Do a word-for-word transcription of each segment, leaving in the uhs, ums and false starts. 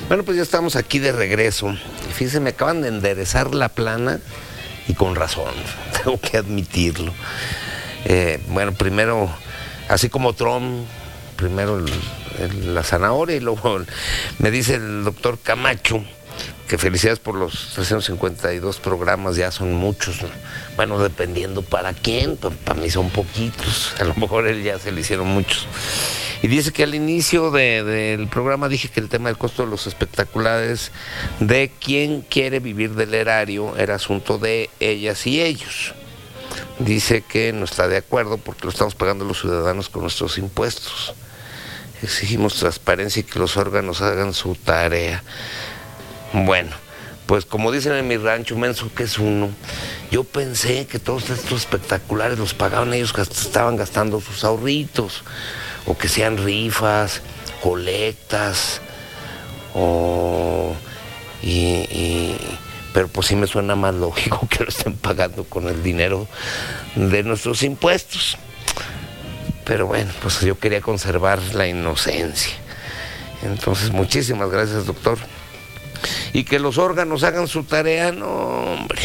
Bueno, pues ya estamos aquí de regreso. Y fíjense, me acaban de enderezar la plana y con razón, tengo que admitirlo. Eh, bueno, primero, así como Trump, primero el, el, la zanahoria y luego me dice el doctor Camacho que felicidades por los trescientos cincuenta y dos programas, ya son muchos, ¿no? Bueno, dependiendo para quién, para, para mí son poquitos, a lo mejor él ya se le hicieron muchos. Y dice que al inicio de, del programa dije que el tema del costo de los espectaculares de quién quiere vivir del erario era asunto de ellas y ellos. Dice que no está de acuerdo porque lo estamos pagando los ciudadanos con nuestros impuestos. Exigimos transparencia y que los órganos hagan su tarea. Bueno, pues como dicen en mi rancho, menso que es uno, yo pensé que todos estos espectaculares los pagaban ellos que estaban gastando sus ahorritos, o que sean rifas, colectas, o... Y, y, pero pues sí me suena más lógico que lo estén pagando con el dinero de nuestros impuestos. Pero bueno, pues yo quería conservar la inocencia. Entonces, muchísimas gracias, doctor. Y que los órganos hagan su tarea, no, hombre.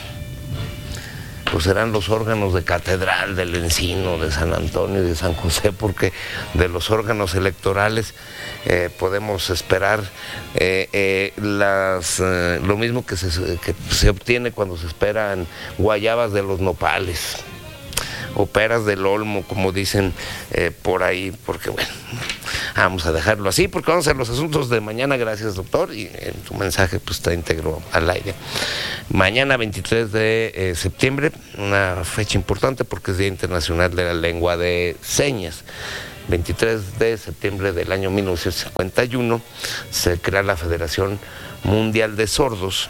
Pues serán los órganos de Catedral, del Encino, de San Antonio y de San José, porque de los órganos electorales eh, podemos esperar eh, eh, las, eh, lo mismo que se, que se obtiene cuando se esperan guayabas de los nopales, o peras del olmo, como dicen eh, por ahí, porque bueno, vamos a dejarlo así, porque vamos a hacer los asuntos de mañana, gracias doctor, y en tu mensaje pues está íntegro al aire. Mañana veintitrés de eh, septiembre, una fecha importante porque es Día Internacional de la Lengua de Señas. veintitrés de septiembre del año mil novecientos cincuenta y uno se crea la Federación Mundial de Sordos.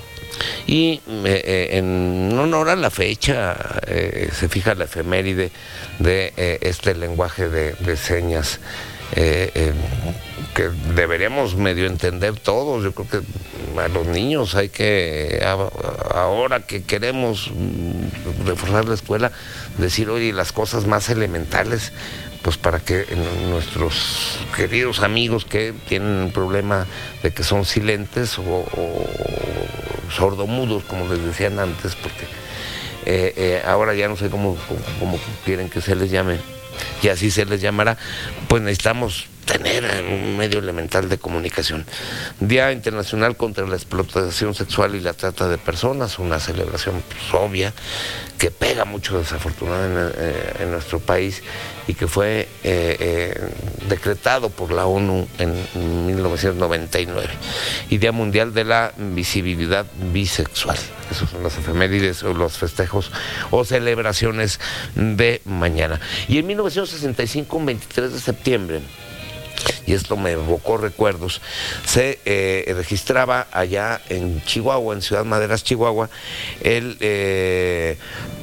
Y eh, en honor a la fecha eh, se fija la efeméride de eh, este lenguaje de, de señas eh, eh, que deberíamos medio entender todos. Yo creo que a los niños hay que, a, ahora que queremos reforzar la escuela, decir, oye, las cosas más elementales, pues para que nuestros queridos amigos que tienen un problema de que son silentes o, o sordomudos, como les decían antes, porque eh, eh, ahora ya no sé cómo, cómo, cómo quieren que se les llame, y así se les llamará, pues necesitamos tener un medio elemental de comunicación. Día Internacional contra la Explotación Sexual y la Trata de Personas, una celebración pues, obvia, que pega mucho desafortunadamente en, eh, en nuestro país y que fue eh, eh, decretado por la ONU en mil novecientos noventa y nueve. Y Día Mundial de la Visibilidad Bisexual. Esos son las efemérides o los festejos o celebraciones de mañana. Y en mil novecientos sesenta y cinco, un veintitrés de septiembre, y esto me evocó recuerdos, se eh, registraba allá en Chihuahua, en Ciudad Maderas, Chihuahua, el, eh,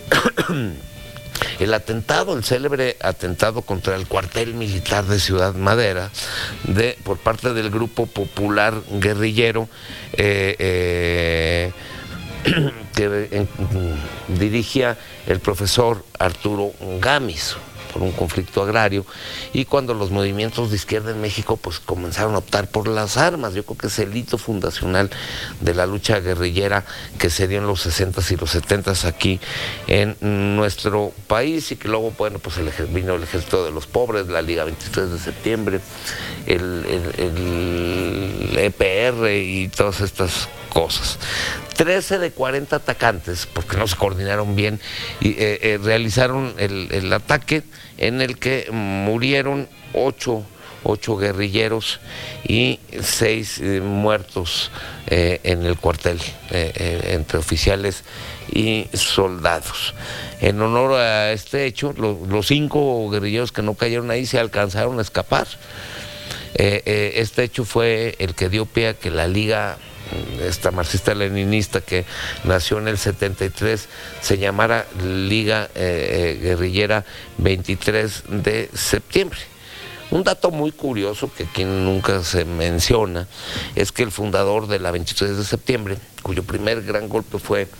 el atentado, el célebre atentado contra el cuartel militar de Ciudad Madera, de, por parte del Grupo Popular Guerrillero, eh, eh, que eh, dirigía el profesor Arturo Gámez, por un conflicto agrario, y cuando los movimientos de izquierda en México pues comenzaron a optar por las armas. Yo creo que es el hito fundacional de la lucha guerrillera que se dio en los sesentas y los setentas aquí en nuestro país, y que luego, bueno, pues el, vino el Ejército de los Pobres, la Liga veintitrés de septiembre, el, el, el E P R y todas estas cosas. trece de cuarenta atacantes, porque no se coordinaron bien, y eh, eh, realizaron el, el ataque en el que murieron ocho, ocho guerrilleros y seis eh, muertos eh, en el cuartel, eh, eh, entre oficiales y soldados. En honor a este hecho, lo, los cinco guerrilleros que no cayeron ahí se alcanzaron a escapar. Eh, eh, este hecho fue el que dio pie a que la Liga, esta marxista-leninista que nació en el setenta y tres, se llamara Liga eh, eh, Guerrillera veintitrés de septiembre. Un dato muy curioso que aquí nunca se menciona es que el fundador de la veintitrés de septiembre, cuyo primer gran golpe fue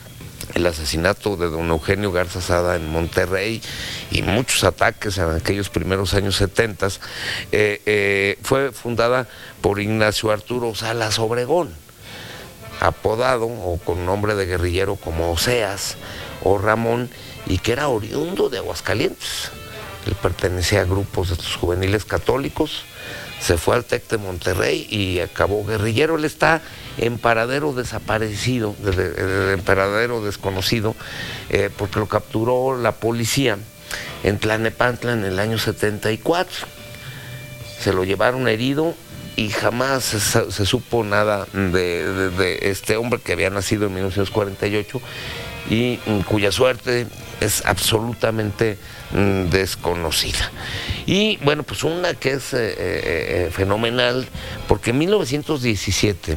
el asesinato de don Eugenio Garza Sada en Monterrey y muchos ataques en aquellos primeros años setentas, eh, eh, fue fundada por Ignacio Arturo Salas Obregón, apodado o con nombre de guerrillero como Oseas o Ramón, y que era oriundo de Aguascalientes. Él pertenecía a grupos de estos juveniles católicos, se fue al TEC de Monterrey y acabó guerrillero. Él está en paradero desaparecido, en paradero desconocido, eh, porque lo capturó la policía en Tlalnepantla en el año setenta y cuatro. Se lo llevaron herido y jamás se, se supo nada de, de, de este hombre que había nacido en mil novecientos cuarenta y ocho y cuya suerte es absolutamente mm, desconocida. Y bueno, pues una que es eh, eh, fenomenal, porque en mil novecientos diecisiete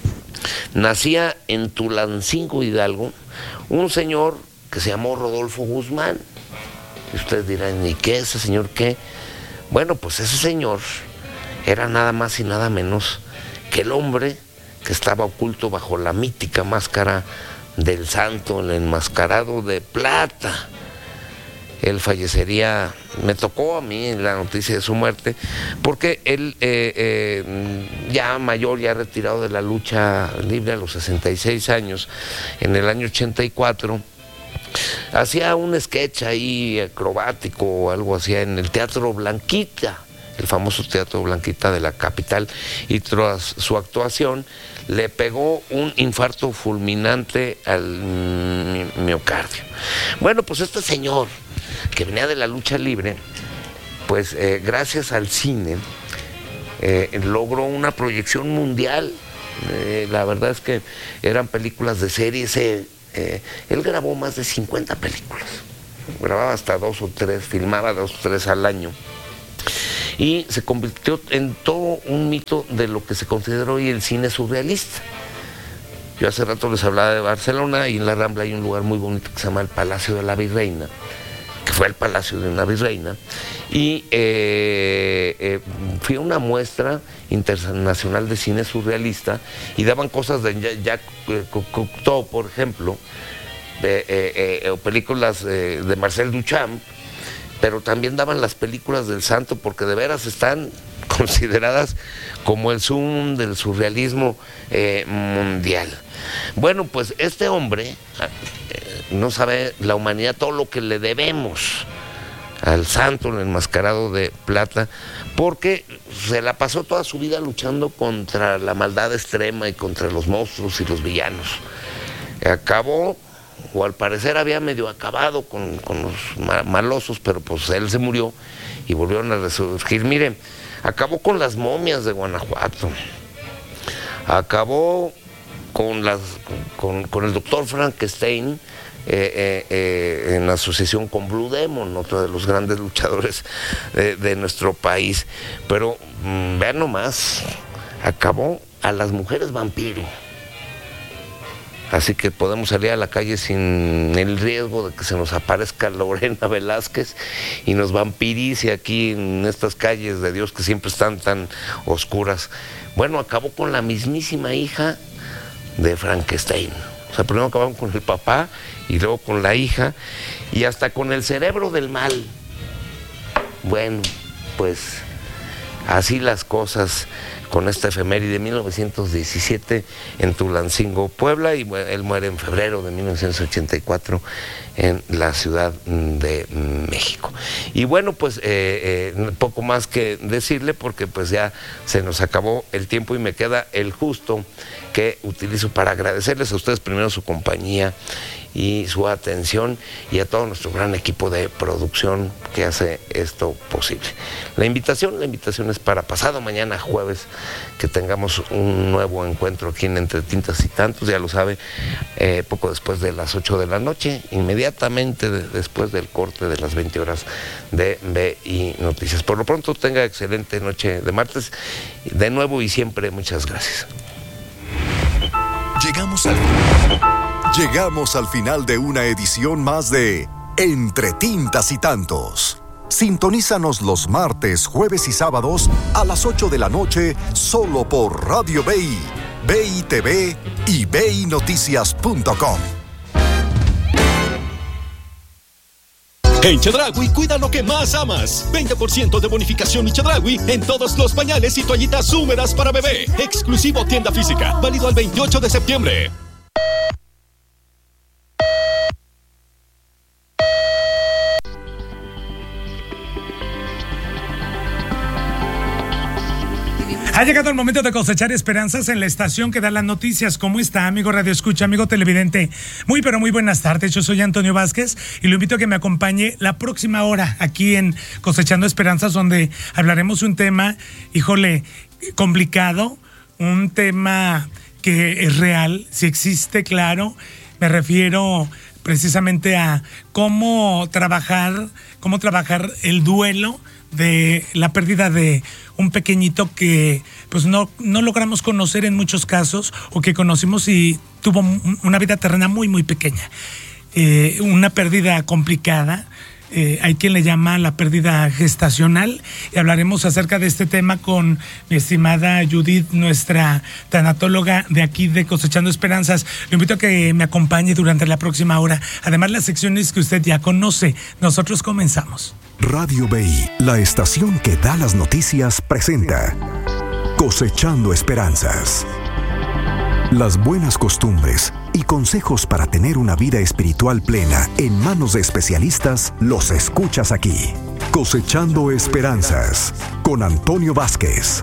nacía en Tulancingo, Hidalgo, un señor que se llamó Rodolfo Guzmán. Y ustedes dirán, ¿y qué? ¿Ese señor qué? Bueno, pues ese señor era nada más y nada menos que el hombre que estaba oculto bajo la mítica máscara del santo, el enmascarado de plata. Él fallecería, me tocó a mí la noticia de su muerte, porque él eh, eh, ya mayor, ya retirado de la lucha libre a los sesenta y seis años, en el año ochenta y cuatro, hacía un sketch ahí acrobático o algo así en el Teatro Blanquita, el famoso Teatro Blanquita de la capital, y tras su actuación le pegó un infarto fulminante al miocardio. Bueno, pues este señor, que venía de la lucha libre, pues eh, gracias al cine, eh, logró una proyección mundial. Eh, la verdad es que eran películas de series. Eh, eh, él grabó más de cincuenta películas. Grababa hasta dos o tres, filmaba dos o tres al año. Y se convirtió en todo un mito de lo que se considera hoy el cine surrealista. Yo hace rato les hablaba de Barcelona, y en la Rambla hay un lugar muy bonito que se llama el Palacio de la Virreina, que fue el Palacio de una Virreina, y eh, eh, fui a una muestra internacional de cine surrealista y daban cosas de Jacques Cocteau, por ejemplo, de, eh, eh, o películas eh, de Marcel Duchamp, pero también daban las películas del santo, porque de veras están consideradas como el sumum del surrealismo eh, mundial. Bueno, pues este hombre eh, no sabe la humanidad todo lo que le debemos al santo, el enmascarado de plata, porque se la pasó toda su vida luchando contra la maldad extrema y contra los monstruos y los villanos. Acabó, o al parecer había medio acabado con, con los malosos, pero pues él se murió y volvieron a resurgir. Miren, acabó con las momias de Guanajuato, acabó con, las, con, con el doctor Frankenstein, eh, eh, eh, en asociación con Blue Demon, otro de los grandes luchadores de, de nuestro país. Pero mmm, vean nomás, acabó a las mujeres vampiro. Así que podemos salir a la calle sin el riesgo de que se nos aparezca Lorena Velázquez y nos vampirice aquí en estas calles de Dios que siempre están tan oscuras. Bueno, acabó con la mismísima hija de Frankenstein. O sea, primero acabaron con el papá y luego con la hija y hasta con el cerebro del mal. Bueno, pues así las cosas con esta efeméride de mil novecientos diecisiete en Tulancingo, Puebla, y él muere en febrero de mil novecientos ochenta y cuatro en la Ciudad de México. Y bueno, pues eh, eh, poco más que decirle, porque pues ya se nos acabó el tiempo y me queda el justo que utilizo para agradecerles a ustedes primero su compañía y su atención, y a todo nuestro gran equipo de producción que hace esto posible. La invitación, la invitación es para pasado mañana jueves, que tengamos un nuevo encuentro aquí en Entre Tintas y Tantos, ya lo sabe, eh, poco después de las ocho de la noche, inmediatamente de, después del corte de las veinte horas de B I Noticias. Por lo pronto, tenga excelente noche de martes, de nuevo y siempre muchas gracias. Llegamos al Llegamos al final de una edición más de Entre Tintas y Tantos. Sintonízanos los martes, jueves y sábados a las ocho de la noche solo por Radio B I, B I T V y B I Noticias punto com. En Chedraui, cuida lo que más amas. veinte por ciento de bonificación y Chedraui en todos los pañales y toallitas húmedas para bebé. Exclusivo tienda física. Válido al veintiocho de septiembre. Ha llegado el momento de cosechar esperanzas en la estación que da las noticias. ¿Cómo está, amigo Radio Escucha, amigo televidente? Muy, pero muy buenas tardes. Yo soy Antonio Vázquez y lo invito a que me acompañe la próxima hora aquí en Cosechando Esperanzas, donde hablaremos un tema, híjole, complicado, un tema que es real, si existe, claro. Me refiero precisamente a cómo trabajar, cómo trabajar el duelo de la pérdida de un pequeñito que pues no, no logramos conocer en muchos casos, o que conocimos y tuvo una vida terrena muy muy pequeña, eh, una pérdida complicada. Eh, hay quien le llama la pérdida gestacional, y hablaremos acerca de este tema con mi estimada Judith, nuestra tanatóloga de aquí de Cosechando Esperanzas. Lo invito a que me acompañe durante la próxima hora. Además, las secciones que usted ya conoce. Nosotros comenzamos. Radio B I, la estación que da las noticias, presenta Cosechando Esperanzas. Las buenas costumbres y consejos para tener una vida espiritual plena en manos de especialistas los escuchas aquí. Cosechando Esperanzas con Antonio Vázquez.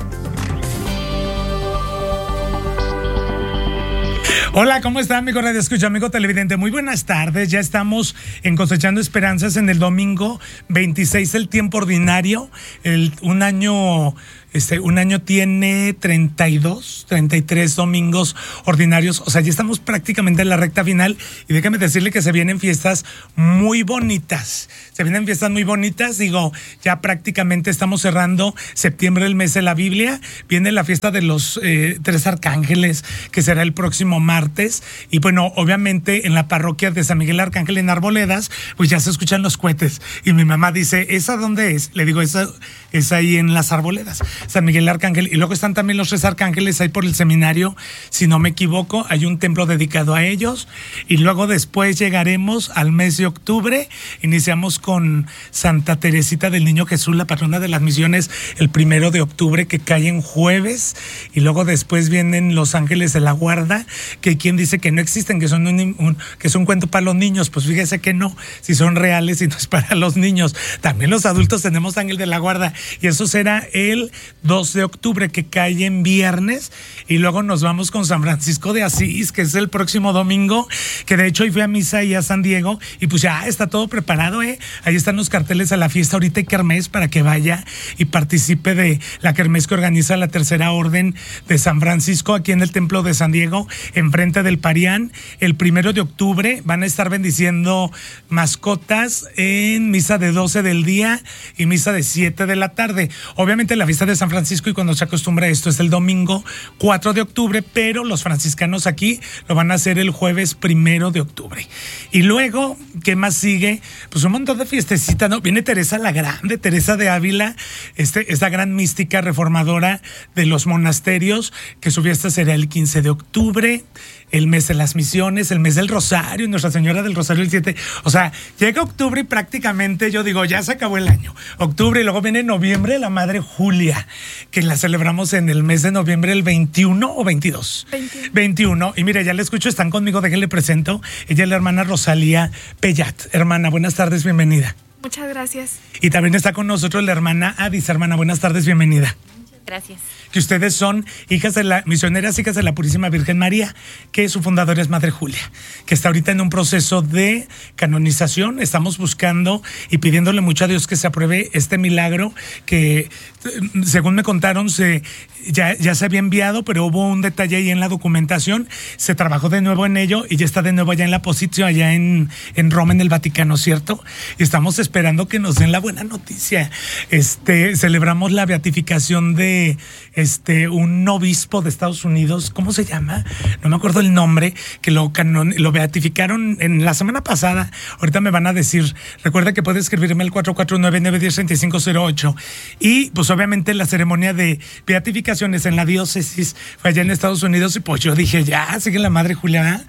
Hola, ¿cómo está, amigo Radio Escucha, amigo televidente? Muy buenas tardes. Ya estamos en Cosechando Esperanzas en el domingo veintiséis, el tiempo ordinario. El, un año... Este, un año tiene treinta y dos, treinta y tres domingos ordinarios. O sea, ya estamos prácticamente en la recta final. Y déjame decirle que se vienen fiestas muy bonitas. Se vienen fiestas muy bonitas. Digo, ya prácticamente estamos cerrando septiembre, el mes de la Biblia. Viene la fiesta de los eh, tres arcángeles, que será el próximo martes. Y bueno, obviamente en la parroquia de San Miguel Arcángel en Arboledas, pues ya se escuchan los cohetes. Y mi mamá dice, ¿esa dónde es? Le digo, esa es ahí en las Arboledas, San Miguel Arcángel. Y luego están también los tres arcángeles ahí por el seminario, si no me equivoco, hay un templo dedicado a ellos. Y luego después llegaremos al mes de octubre, iniciamos con Santa Teresita del Niño Jesús, la patrona de las misiones, el primero de octubre, que cae en jueves. Y luego después vienen los ángeles de la guarda, que quien dice que no existen, que son un, un, que es un cuento para los niños. Pues fíjese que no, si son reales y no es para los niños. También los adultos tenemos ángel de la guarda, y eso será el dos de octubre, que cae en viernes. Y luego nos vamos con San Francisco de Asís, que es el próximo domingo, que de hecho hoy fui a misa y a San Diego, y pues ya está todo preparado, ¿eh? Ahí están los carteles a la fiesta. Ahorita hay kermés para que vaya y participe de la kermés que organiza la Tercera Orden de San Francisco aquí en el Templo de San Diego, enfrente del Parián. El primero de octubre van a estar bendiciendo mascotas en misa de doce del día y misa de siete de la tarde. Obviamente la fiesta de San Francisco, y cuando se acostumbra esto, es el domingo cuatro de octubre, pero los franciscanos aquí lo van a hacer el jueves primero de octubre. Y luego, ¿qué más sigue? Pues un montón de fiestecitas, ¿no? Viene Teresa la Grande, Teresa de Ávila, este, esta gran mística reformadora de los monasterios, que su fiesta será el quince de octubre. El mes de las misiones, el mes del Rosario, Nuestra Señora del Rosario el siete. O sea, llega octubre y prácticamente yo digo, ya se acabó el año. Octubre, y luego viene noviembre, la Madre Julia, que la celebramos en el mes de noviembre, el veintiuno o veintidós. veintiuno. veintiuno. Y mira, ya le escucho, están conmigo, déjenle presento. Ella es la hermana Rosalía Pellat. Hermana, buenas tardes, bienvenida. Muchas gracias. Y también está con nosotros la hermana Adis. Hermana, buenas tardes, bienvenida. Gracias. Que ustedes son hijas de la, misioneras, hijas de la Purísima Virgen María, que su fundadora es Madre Julia, que está ahorita en un proceso de canonización. Estamos buscando y pidiéndole mucho a Dios que se apruebe este milagro que, según me contaron, se, ya, ya se había enviado, pero hubo un detalle ahí en la documentación. Se trabajó de nuevo en ello y ya está de nuevo allá en la Positio, allá en, en Roma, en el Vaticano, ¿cierto? Y estamos esperando que nos den la buena noticia. Este, celebramos la beatificación de este un obispo de Estados Unidos, ¿cómo se llama? No me acuerdo el nombre, que lo canon, lo beatificaron en la semana pasada. Ahorita me van a decir. Recuerda que puede escribirme al cuatro cuatro nueve, nueve uno cero, tres cinco cero ocho. Y pues obviamente la ceremonia de beatificaciones en la diócesis fue allá en Estados Unidos, y pues yo dije, ya, sigue la Madre Julia.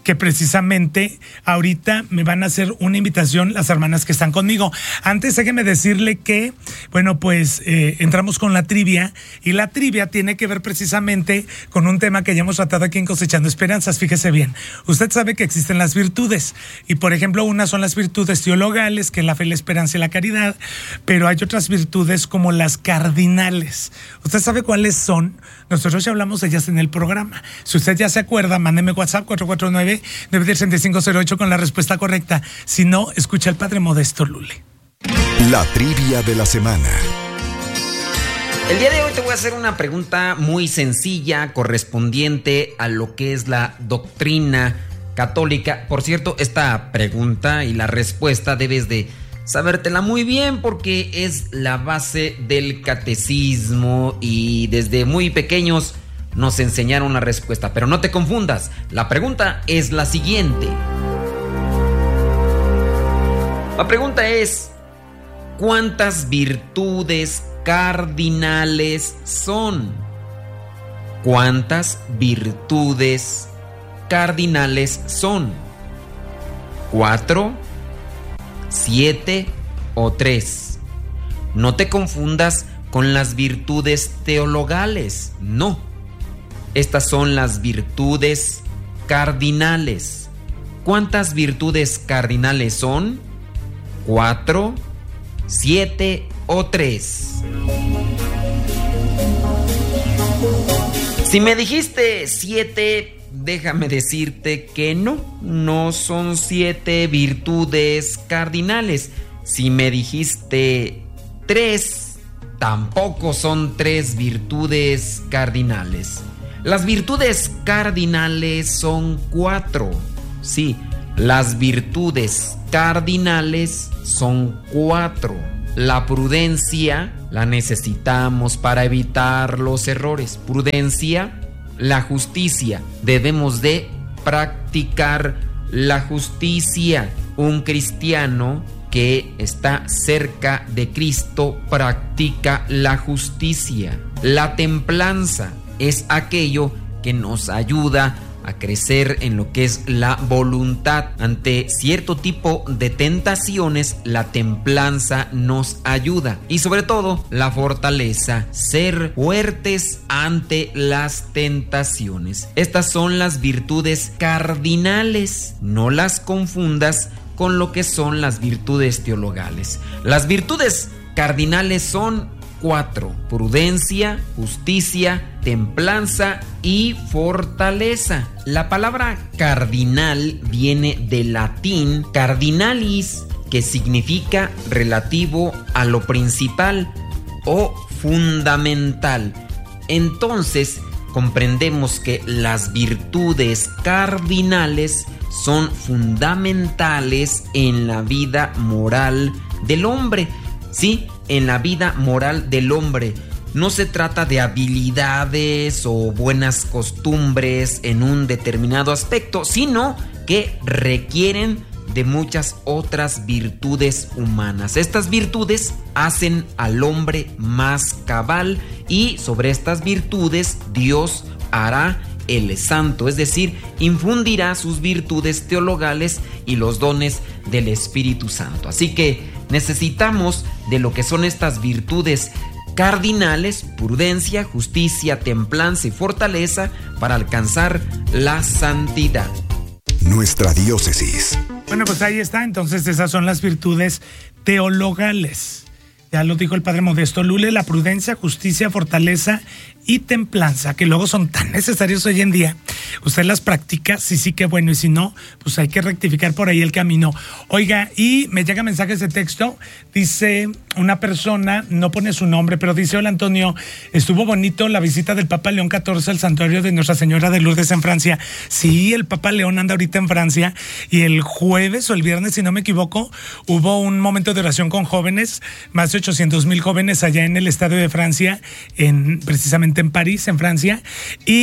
que precisamente ahorita me van a hacer una invitación las hermanas que están conmigo. Antes déjeme decirle que, bueno, pues eh, entramos con la trivia, y la trivia tiene que ver precisamente con un tema que ya hemos tratado aquí en Cosechando Esperanzas. Fíjese bien, usted sabe que existen las virtudes, y por ejemplo, unas son las virtudes teologales, que es la fe, la esperanza y la caridad, pero hay otras virtudes como las cardinales. ¿Usted sabe cuáles son? Nosotros ya hablamos de ellas en el programa. Si usted ya se acuerda, mándeme WhatsApp cuatro cuatro nueve, nueve uno cero, cinco cero ocho con la respuesta correcta. Si no, escucha al Padre Modesto Lule. La trivia de la semana. El día de hoy te voy a hacer una pregunta muy sencilla, correspondiente a lo que es la doctrina católica. Por cierto, esta pregunta y la respuesta debes de sabértela muy bien, porque es la base del catecismo y desde muy pequeños nos enseñaron la respuesta. Pero no te confundas, la pregunta es la siguiente. La pregunta es: ¿cuántas virtudes cardinales son? ¿Cuántas virtudes cardinales son? ¿Cuatro, siete o tres? No te confundas con las virtudes teologales, no. Estas son las virtudes cardinales. ¿Cuántas virtudes cardinales son? ¿Cuatro, siete o tres? Si me dijiste siete, déjame decirte que no, no son siete virtudes cardinales. Si me dijiste tres, tampoco son tres virtudes cardinales. Las virtudes cardinales son cuatro. Sí, las virtudes cardinales son cuatro. La prudencia la necesitamos para evitar los errores. Prudencia, la justicia. Debemos de practicar la justicia. Un cristiano que está cerca de Cristo practica la justicia. La templanza es aquello que nos ayuda a crecer en lo que es la voluntad. Ante cierto tipo de tentaciones, la templanza nos ayuda. Y sobre todo, la fortaleza, ser fuertes ante las tentaciones. Estas son las virtudes cardinales. No las confundas con lo que son las virtudes teologales. Las virtudes cardinales son cuatro: prudencia, justicia, templanza y fortaleza. La palabra cardinal viene del latín cardinalis, que significa relativo a lo principal o fundamental. Entonces, comprendemos que las virtudes cardinales son fundamentales en la vida moral del hombre. Sí, en la vida moral del hombre. No se trata de habilidades o buenas costumbres en un determinado aspecto, sino que requieren de muchas otras virtudes humanas. Estas virtudes hacen al hombre más cabal, y sobre estas virtudes Dios hará el santo, es decir, infundirá sus virtudes teologales y los dones del Espíritu Santo. Así que necesitamos de lo que son estas virtudes cardinales: prudencia, justicia, templanza y fortaleza, para alcanzar la santidad. Nuestra diócesis. Bueno, pues ahí está. Entonces esas son las virtudes teologales. Ya lo dijo el Padre Modesto Lule: la prudencia, justicia, fortaleza y templanza, que luego son tan necesarios hoy en día. Usted las practica, sí, sí, que bueno, y si no, pues hay que rectificar por ahí el camino. Oiga, y me llegan mensajes de texto. Dice una persona, no pone su nombre, pero dice: hola Antonio, estuvo bonito la visita del Papa León catorce al santuario de Nuestra Señora de Lourdes en Francia. Sí, el Papa León anda ahorita en Francia, y el jueves o el viernes, si no me equivoco, hubo un momento de oración con jóvenes, más de ochocientos mil jóvenes allá en el Estadio de Francia, en precisamente en París, en Francia, y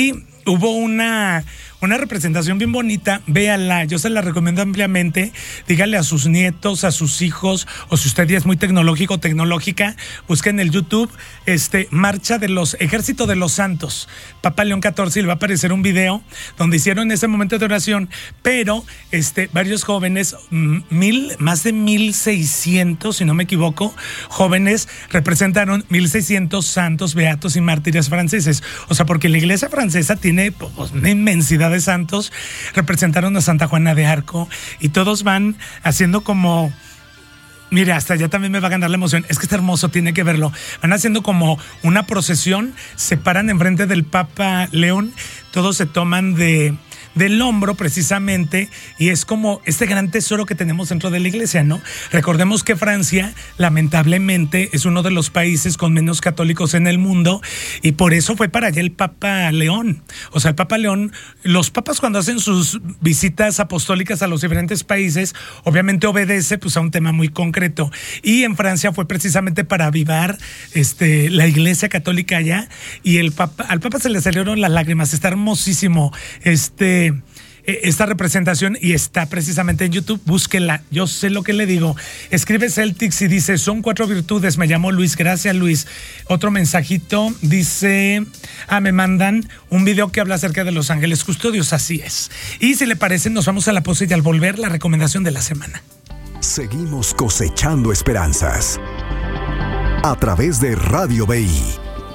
hubo una, una representación bien bonita, véanla, yo se la recomiendo ampliamente, dígale a sus nietos, a sus hijos, o si usted ya es muy tecnológico o tecnológica, busquen en el YouTube, este, Marcha de los Ejército de los Santos, Papa León catorce, y le va a aparecer un video donde hicieron ese momento de oración, pero este, varios jóvenes, mil, más de mil seiscientos, si no me equivoco, jóvenes representaron mil seiscientos santos, beatos y mártires franceses, o sea, porque la iglesia francesa tiene pues, una inmensidad de santos, representaron a Santa Juana de Arco y todos van haciendo como, mira, hasta ya también me va a ganar la emoción, es que está hermoso, tiene que verlo, van haciendo como una procesión, se paran enfrente del Papa León, todos se toman de... del hombro precisamente, y es como este gran tesoro que tenemos dentro de la iglesia, ¿no? Recordemos que Francia lamentablemente es uno de los países con menos católicos en el mundo, y por eso fue para allá el Papa León. O sea, el Papa León, los papas cuando hacen sus visitas apostólicas a los diferentes países, obviamente obedece pues a un tema muy concreto, y en Francia fue precisamente para avivar este, la iglesia católica allá, y el Papa, al Papa se le salieron las lágrimas, está hermosísimo este esta representación y está precisamente en YouTube, búsquenla, yo sé lo que le digo. Escribe Celtics y dice, son cuatro virtudes, me llamo Luis, gracias Luis. Otro mensajito dice, ah, me mandan un video que habla acerca de los ángeles custodios, así es. Y si le parece, nos vamos a la pose y al volver, la recomendación de la semana. Seguimos cosechando esperanzas a través de Radio B I.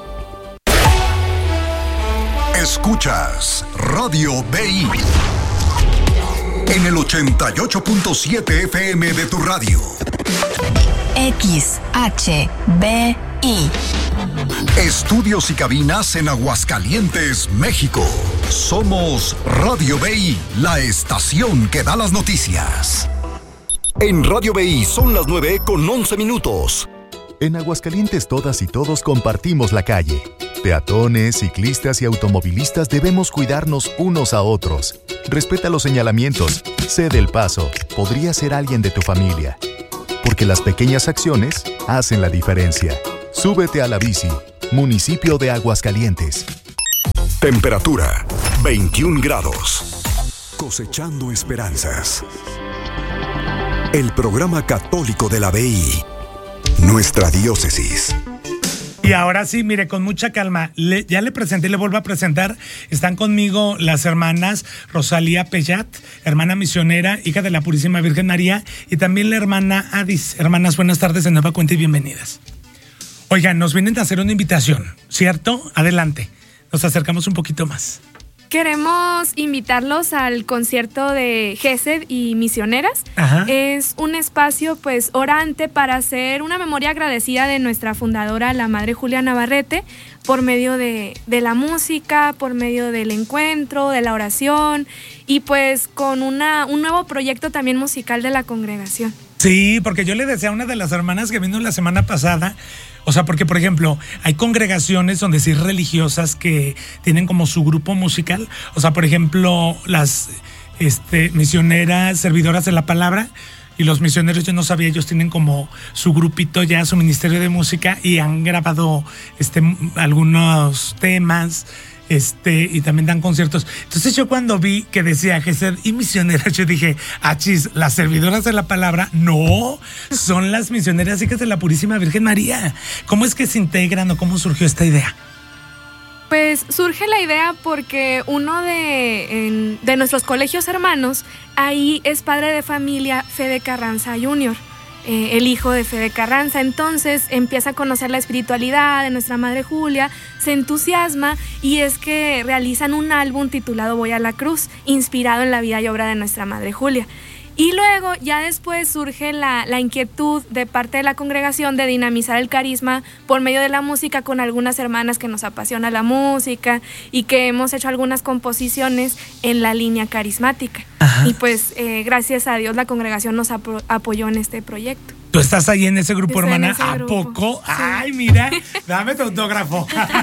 Escuchas Radio B I en el ochenta y ocho punto siete F M de tu radio. X H B I. Estudios y cabinas en Aguascalientes, México. Somos Radio B I, la estación que da las noticias. En Radio B I son las nueve con once minutos. En Aguascalientes todas y todos compartimos la calle. Peatones, ciclistas y automovilistas debemos cuidarnos unos a otros. Respeta los señalamientos, cede el paso, podría ser alguien de tu familia. Porque las pequeñas acciones hacen la diferencia. Súbete a la bici, municipio de Aguascalientes. Temperatura, veintiún grados. Cosechando esperanzas. El programa católico de la B I. Nuestra diócesis. Y ahora sí, mire, con mucha calma, le, ya le presenté, le vuelvo a presentar, están conmigo las hermanas Rosalía Pellat, hermana misionera, hija de la Purísima Virgen María, y también la hermana Adis. Hermanas, buenas tardes de nueva cuenta y bienvenidas. Oigan, nos vienen a hacer una invitación, ¿cierto? Adelante, nos acercamos un poquito más. Queremos invitarlos al concierto de Gesed y Misioneras. Ajá. Es un espacio pues orante para hacer una memoria agradecida de nuestra fundadora, la Madre Julia Navarrete, por medio de, de la música, por medio del encuentro, de la oración y pues con una, un nuevo proyecto también musical de la congregación. Sí, porque yo le decía a una de las hermanas que vino la semana pasada, o sea, porque por ejemplo, hay congregaciones donde sí religiosas que tienen como su grupo musical, o sea, por ejemplo, las este, misioneras, servidoras de la palabra, y los misioneros, yo no sabía, ellos tienen como su grupito ya, su ministerio de música, y han grabado este, algunos temas, Este, y también dan conciertos. Entonces yo cuando vi que decía Gesed y Misioneras, yo dije, achis, las servidoras de la palabra, no, son las misioneras hijas de la Purísima Virgen María. ¿Cómo es que se integran o cómo surgió esta idea? Pues surge la idea porque uno de, en, de nuestros colegios hermanos, ahí es padre de familia Fede Carranza junior Eh, el hijo de Fede Carranza. Entonces empieza a conocer la espiritualidad de nuestra Madre Julia, se entusiasma y es que realizan un álbum titulado Voy a la Cruz, inspirado en la vida y obra de nuestra Madre Julia. Y luego ya después surge la, la inquietud de parte de la congregación de dinamizar el carisma por medio de la música con algunas hermanas que nos apasiona la música y que hemos hecho algunas composiciones en la línea carismática. Ajá. Y pues eh, gracias a Dios la congregación nos apo- apoyó en este proyecto. ¿Tú estás ahí en ese grupo, Estoy hermana? en ese ¿A grupo. poco? Sí. Ay, mira, dame tu autógrafo.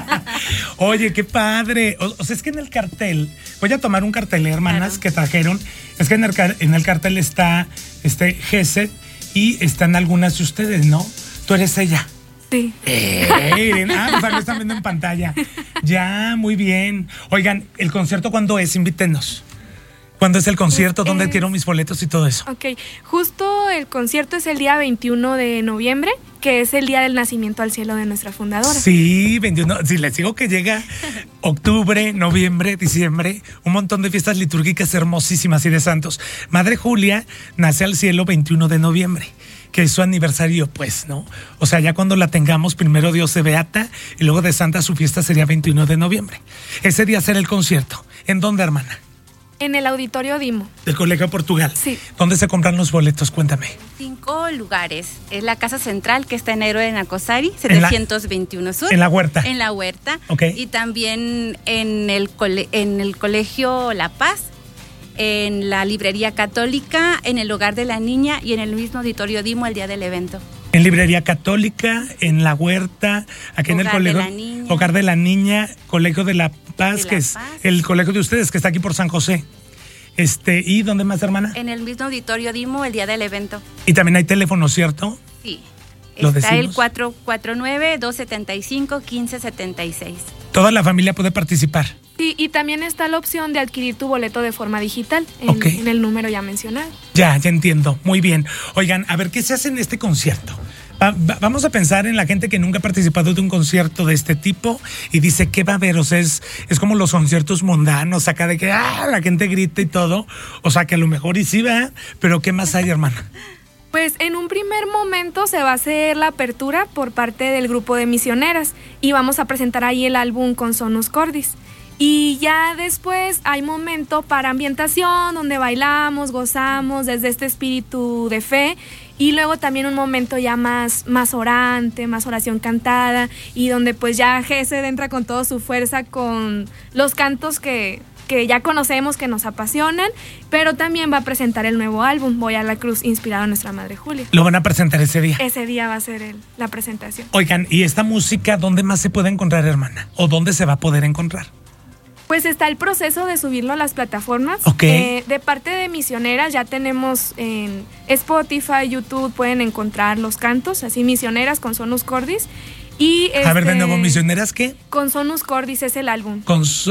Oye, qué padre. O, o sea, es que en el cartel, voy a tomar un cartel, hermanas, claro, que trajeron. Es que en el, en el cartel está este Gesed y están algunas de ustedes, ¿no? Tú eres ella. Sí. Eh, ah, pues ahí lo están viendo en pantalla. Ya, muy bien. Oigan, ¿el concierto cuándo es? Invítenos. ¿Cuándo es el concierto? ¿Dónde Es- quiero mis boletos y todo eso? Ok, justo el concierto es el día veintiuno de noviembre, que es el día del nacimiento al cielo de nuestra fundadora. Sí, veintiuno. Si les digo que llega octubre, noviembre, diciembre, un montón de fiestas litúrgicas hermosísimas y de santos. Madre Julia nace al cielo veintiuno de noviembre, que es su aniversario, pues, ¿no? O sea, ya cuando la tengamos, primero Dios se beata y luego de santa su fiesta sería veintiuno de noviembre. Ese día será el concierto. ¿En dónde, hermana? En el Auditorio Dimo. Del Colegio Portugal. Sí. ¿Dónde se compran los boletos? Cuéntame. Cinco lugares. Es la Casa Central, que está en Héroe de Nacosari, En la- setecientos veintiuno Sur. en la Huerta. En la Huerta. Ok. Y también en el, cole- en el Colegio La Paz, en la Librería Católica, en el Hogar de la Niña y en el mismo Auditorio Dimo el día del evento. En Librería Católica, en La Huerta, aquí en el Hogar de Colegio la Niña. Hogar de la Niña, Colegio de la Paz, De la que es Paz. el colegio de ustedes, que está aquí por San José. Este, ¿y dónde más, hermana? En el mismo Auditorio Dimo el día del evento. Y también hay teléfono, ¿cierto? Sí. ¿Lo Está el decimos? cuatro cuatro nueve, dos siete cinco, uno cinco siete seis. Toda la familia puede participar. Sí, y también está la opción de adquirir tu boleto de forma digital en, Ok. en el número ya mencionado. Ya, ya entiendo. Muy bien. Oigan, a ver, ¿qué se hace en este concierto? Va- va- vamos a pensar en la gente que nunca ha participado de un concierto de este tipo y dice, ¿qué va a haber? O sea, es, es como los conciertos mundanos, acá de que ah, la gente grita y todo. O sea, que a lo mejor y sí va, pero ¿qué más hay, hermana? Pues en un primer momento se va a hacer la apertura por parte del grupo de misioneras y vamos a presentar ahí el álbum con Sonus Cordis. Y ya después hay momento para ambientación, donde bailamos, gozamos desde este espíritu de fe. Y luego también un momento ya más, más orante, más oración cantada, y donde pues ya Gesed entra con toda su fuerza con los cantos que, que ya conocemos, que nos apasionan, pero también va a presentar el nuevo álbum, Voy a la Cruz, inspirado en nuestra Madre Julia. Lo van a presentar ese día. Ese día va a ser el- la presentación. Oigan, ¿y esta música dónde más se puede encontrar, hermana? ¿O dónde se va a poder encontrar? Pues está el proceso de subirlo a las plataformas. Ok. Eh, de parte de Misioneras ya tenemos en Spotify, YouTube, pueden encontrar los cantos, así Misioneras con Sonus Cordis. Y A ver, de este, nuevo, ¿misioneras qué? Con Sonus Cordis es el álbum. Con su-